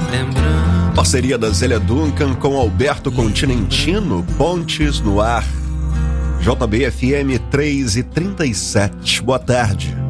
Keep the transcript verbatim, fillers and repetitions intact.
lembrando. Parceria da Zélia Duncan com Alberto Continentino, Pontes no Ar. J B F M três e trinta e sete. Boa tarde.